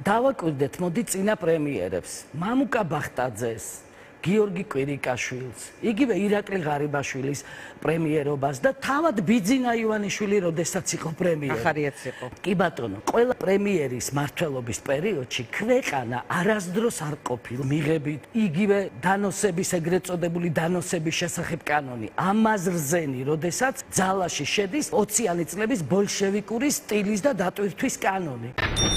დავაკვირდეთ, მოდი წინა პრემიერებს. მამუკა ბახტაძეს, გიორგი კვირიკაშვილს, იგივე ირაკლი ღარიბაშვილის პრემიერობას და თავად ბიძინა ივანიშვილი, როდესაც იყო პრემიერი. ახარიაც იყო. კი ბატონო, ყველა პრემიერის მმართველობის პერიოდში ქვეყანა არასდროს არ ყოფილ მიღებით იგივე დანოსების, ეგრეთ წოდებული დანოსების შესახებ კანონი. ამაზრზენი, როდესაც ძალაში შედის 20-იანი წლების ბოლშევიკური სტილის და დატვირთვის კანონი.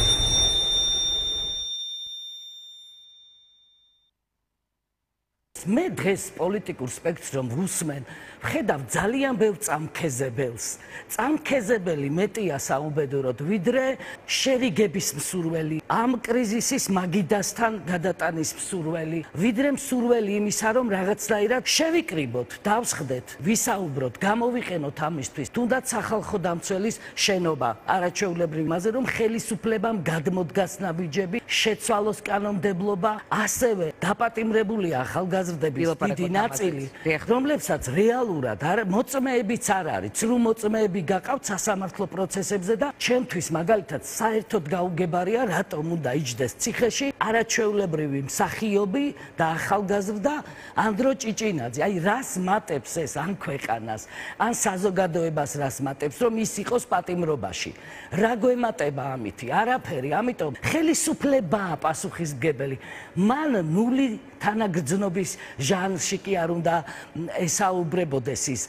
მე დღეს პოლიტიკურ სპექტრს რომ ვუსმენ, ვხედავ ძალიან ბევრ წამქეზებელს. წამქეზებელი მეტია საუბედუროდ, ვიდრე შერიგების მსურველი, ამ კრიზისის მაგიდასთან გადატანის მსურველი, ვიდრე მსურველი იმისა, რომ რაღაცნაირად შევიკრიბოთ, დავსხდეთ, ვისაუბროთ, გამოვიყენოთ ამისთვის, თუნდაც სახალხო დამცველის შენობა. არაჩვეულებრივ იმაზე, რომ ხელისუფლებამ გადმოდგას ნაბიჯები, შეცვალოს კანონმდებლობა, ასევე დაპატიმრებულია ახალგაზრდების დიდი ნაწილი, რომლებსაც რეალურად მოწმეებიც არ არის, ცრუ მოწმეები გაყავთ სასამართლო პროცესებზე და ჩემთვის მაგალითად საერთოდ გაუგებარია, რატომ უნდა იჯდეს ციხეში არაჩვეულებრივი მსახიობი და ახალგაზრდა ანდრო ჭიჭინაძე. აი რას მატებს ეს ან ქვეყანას, ან საზოგადოებას რას მატებს, რომ ის იყოს პატიმრობაში. რა გვემატება ამითი? არაფერი, ამიტომ ხელისუფლებაა პასუხისმგებელი. მან ნული თანაგრძნობის ჟანრში კი არ უნდა ესაუბრებოდეს ის